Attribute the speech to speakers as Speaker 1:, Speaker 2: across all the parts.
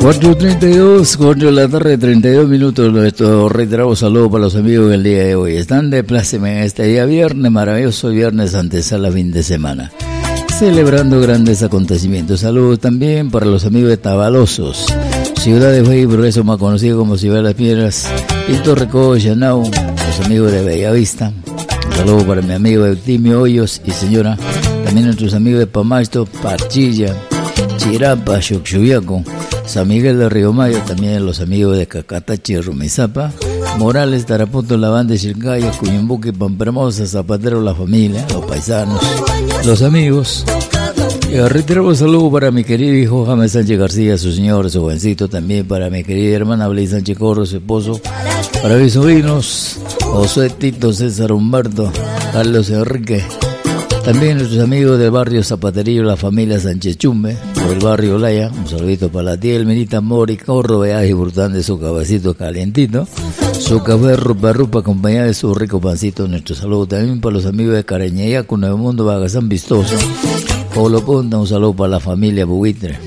Speaker 1: 4:32, 4 de la tarde, 32 minutos. Nuestro reiterado saludo para los amigos del día de hoy. Están de pláceme en este día viernes, maravilloso viernes antesala fin de semana, celebrando grandes acontecimientos. Saludos también para los amigos de Tabalosos, ciudad de fe y progreso, más conocido como Ciudad de las Piedras, Pinto Recodo, Yanau, los amigos de Bellavista. Un saludo para mi amigo Eutimio Hoyos y señora. También nuestros amigos de Pamasto, Parchilla, Chirapa, Xochuyaco, San Miguel de Río Mayo, también los amigos de Cacatachi, Rumizapa, Morales, Tarapoto, Lavande, Chilcaya, Cuyumbuque, Pampermosa, Zapatero, la familia, los paisanos, los amigos. Reitero un saludo para mi querido hijo James Sánchez García, su señor, su jovencito, también para mi querida hermana Blaise Sánchez Corro, su esposo, para mis sobrinos, José, Tito, César, Humberto, Carlos Enrique. También nuestros amigos del barrio Zapaterillo, la familia Sánchez Chumbe, por el barrio Laya, un saludito para la tía Elminita Mori Corro, y disfrutando de su cabecito calientito, su café rupa rupa acompañado de su rico pancito. Nuestro saludo también para los amigos de Careñayaco, Nuevo Mundo, Bagazán Vistoso, Pablo Punta, un saludo para la familia Buitre.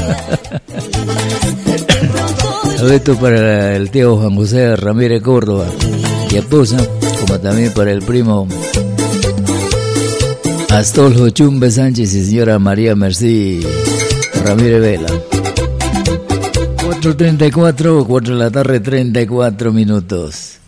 Speaker 1: Saludito para el tío Juan José Ramírez Córdoba y esposa, como también para el primo Astolfo Chumbe Sánchez y señora María Mercí Ramírez Vela. 4:34, 4 de la tarde, 34 minutos.